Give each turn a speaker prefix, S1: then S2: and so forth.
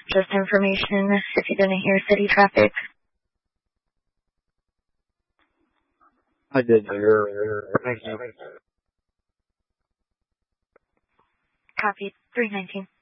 S1: Just information if you didn't hear city traffic.
S2: I did hear. Thank you.
S1: Copy. 319.